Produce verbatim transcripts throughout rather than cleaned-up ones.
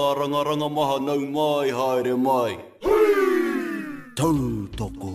Ranga maha nau mai haere mai. Tau toko.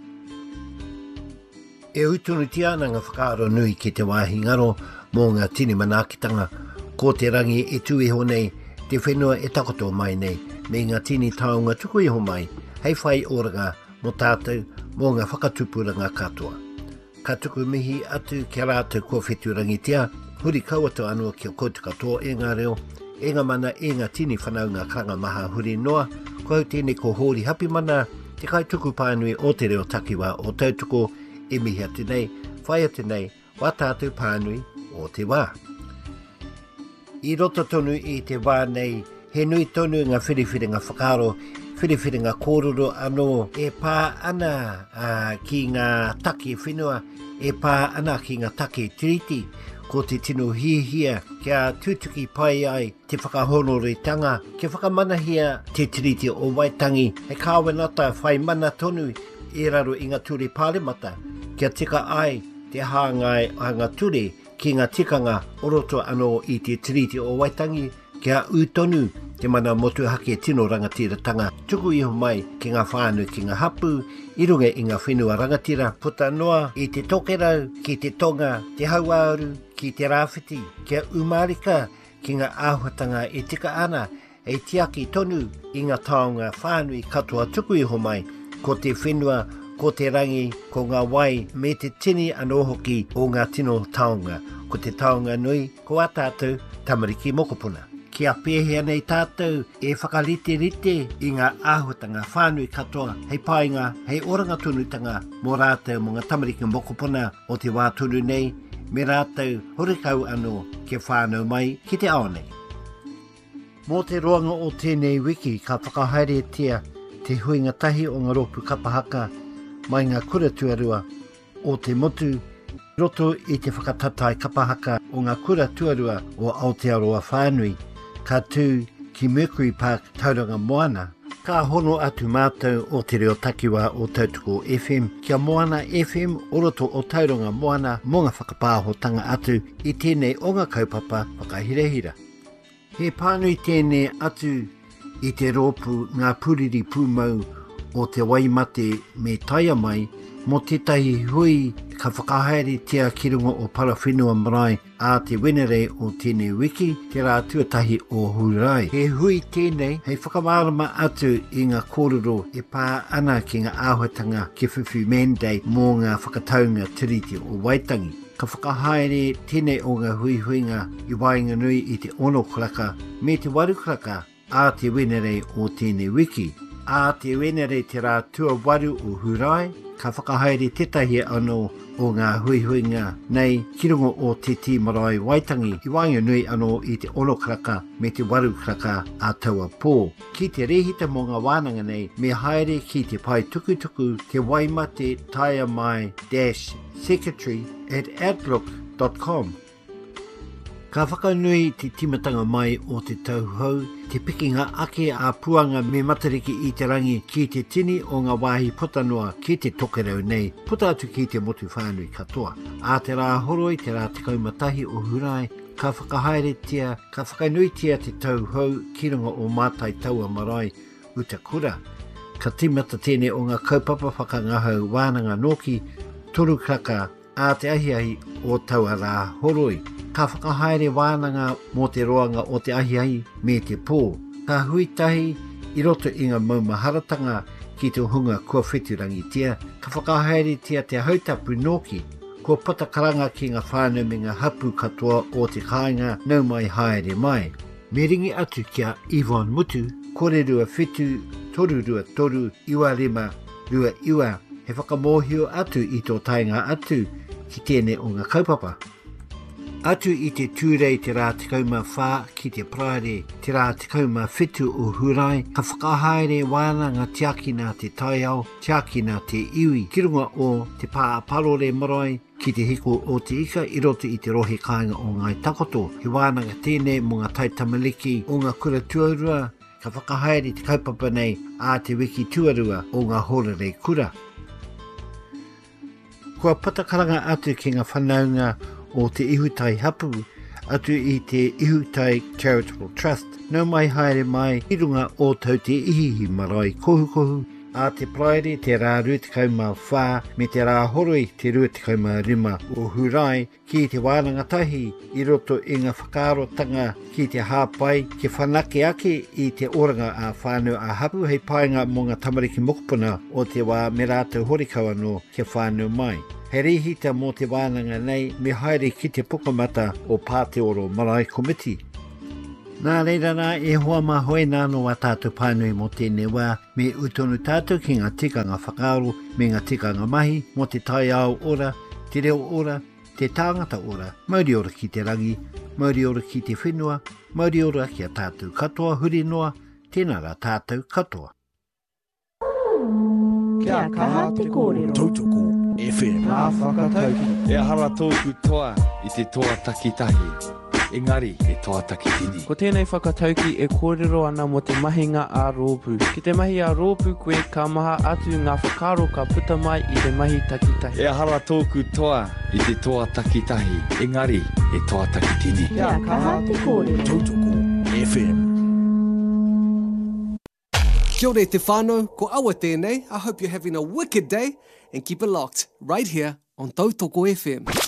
E uitunu tiana ngā whakaaro nui ki te wāhi ngaro mō ngā tini manakitanga. Ko te rangi e tui ho nei, te whenua e takoto mai nei, me ngā tini taonga tuku iho mai, hei whai oranga mo tātou mō ngā whakatupuranga katoa. Ka tuku mihi atu ki rātou kua wheturangi tia, huri kauato anua ki o koutu katoa e ngā reo, e ngā mana e ngā tini whanau ngā karanga maha huri noa, ko hau tēne ko hori hapi mana, te kai tuku pānui o te reo takiwa o tautuko, e mihi atu nei, whai atu nei, wā tātou pānui o te wā. I roto tonu i te wā nei, he nui tonu ngā whiriwhiri ngā whakaro, whiriwhiri ngā kōrero anō, e pā ana uh, ki ngā take whenua, e pā ana ki ngā take tiriti, ko te tino hihia, kia tūtuki pai ai te whakahonoritanga, kia whakamanahia te tiriti o Waitangi, he kāwenata whai mana tonu e raro i ngā ture pālemata, kia tika ai te hāngai a ngā ture ki ngā tikanga oroto anō i te tiriti o Waitangi, kia utonu te mana motu hake tino rangatiratanga, tuku iho mai ki ngā whānu ki ngā hapu, i runga i ngā whenua rangatira, puta noa i te tokerau, ki te tonga, te hauauru, ki te rāwhiti, kia umarika ki ngā āhuatanga e tika ana, e tiaki tonu i ngā taonga whānui katoa tuku iho mai, ko te whenua, ko te rangi, ko ngā wai, me te tini anō hoki o ngā tino taonga, ko te taonga nui, ko a tātou tamariki mokopuna. Kia pēhea nei tātou e whakarite rite i ngā āhuatanga whānui katoa, hei pāinga, hei oranga tunutanga, mō rātou mō ngā tamariki mokopuna o te wā tunu nei, me rātou horikau anō ke whānau mai ki te ao nei. Mō te roanga o tēnei wiki ka whakahaere tia te huinga tahi o ngā ropu kapahaka mai ngā kura tuarua o te motu roto i te whakatatai kapahaka o ngā kura tuarua o Aotearoa whānui ka tū ki Mercury Park tauranga Moana. Ka hono atu mātou o te reo takiwa o Tautuko F M, kia Moana F M o roto o tauranga Moana mō ngā whakapāhotanga atu i tēnei o ngā kaupapa whakahirehira. He pānui tēnei atu i te rōpu ngā puriri pūmau o te waimate me taia mai, mo tētahi hui ka whakahaere tia ki runga o Parawhenua Marae a te wenere o tēnei wiki, te rā tuatahi o Hurai. He hui tēnei, hei whakamārama atu i ngā kōrero e pā ana ki ngā āhuatanga ki Whiwhi Mandei mō ngā whakataunga tiriti o Waitangi. Ka whakahaere tēnei o ngā hui huinga i wainga nui i te ono kraka me te waru kraka a te wenere o tēnei wiki. A te wenere te rā tua waru o Hurai, ka whakahaere tetahi anō o ngā huihuinga nei ki runga o te Ti Marae Waitangi i wainga nui anō i te ono kraka me te waru kraka a taua pō. Ki te rehita mō ngā wānanga nei me haere ki te pai tukutuku te waimate taia mai dash secretary at outlook dot com. Ka whakanui te timatanga mai o te tauhou, te pikinga ake a puanga me matariki i te rangi ki te tini o ngā wāhi potanoa ki te tokerau nei, puta atu ki te motu whānui katoa. A te rā horoi, te rā te kaumatahi o Hurai, ka whakahaere tia, ka whakanui tia te tauhou ki runga o Mātai Taua Marae Utakura. Ka timata tēnei o ngā kaupapa whakangahau wānanga noki, toru kraka a te ahiahi o taua rā horoi. Ka whakahaere wānanga mō te roanga o te ahiahi me te pō. Ka huitahi i roto i ngā maumaharatanga ki te hunga kua wheturangi tia. Ka whakahaere tia te hautapu noki. Kua patakaranga ki ngā whānau me ngā hapu katoa o te kāinga nau mai haere mai. Me ringi atu kia Yvonne Mutu, kore rua whetu, toru rua toru, iwa rima, rua iwa. He whakamohio atu i tō tainga atu ki tēnei o ngā kaupapa. Atu i te tūrei te rā tikauma whā ki te praere, te rā tikauma whetu o Hurai, ka whakahaere wānanga tiakina te taiao, tiakina te iwi, ki runga o te pā parore marae, ki te hiko o te ika i roto i te rohe kāinga o ngai takoto. He wānanga tēnei mō ngā taitamaliki o ngā kura tuarua, ka whakahaere te kaupapa nei a te wiki tuarua o ngā horere kura. Kua patakaranga atu ki ngā whanaunga o te ihutai hapu atu i te Ihutai Charitable Trust. Nau mai haere mai i runga o tau te ihihi marae kohu kohu. A te praere te rā rutikau mā whā me te rā horoi te rutikau mā rima o hurai ki te wānanga tahi i roto i ngā whakaarotanga ki te hāpai ke whanake ake i te oranga a whānau a hapu hei paenga mō ngā tamariki mokopuna o te wā me rātou horikau anō ke whānau mai. He rihita mō te wānanga nei me haere ki te pukamata o Pāteoro Marae Komiti. Nā reira rā e hoa mā hoe nāno a tātou pānui mō tēnei wā me utonu tātou ki ngā tikanga whakaaro me ngā tikanga mahi mō te tai ao ora, te reo ora, te tāngata ora, mauri ora ki te rangi, mauri ora ki te whenua, mauri ora ki a tātou katoa huri noa, tēnā rā tātou katoa. Kia kaha te kōrero. Tautoko F M. Nā whakatauki. E hara tōku toa i te toa takitahi. Engari e toa takitini. Ko tēnei whakatauki e kōrero ana mo te mahinga a rōpū. Ki te mahi a rōpū koe ka maha atu ngā whakaro ka puta mai i te mahi takitahi. E hara tōku toa i te toa takitahi. Engari e toa takitini. Kia kaha te kōrero. Tautoko F M. Kia ora te whānau, ko awa tēnei. I hope you're having a wicked day and keep it locked right here on Tautoko F M.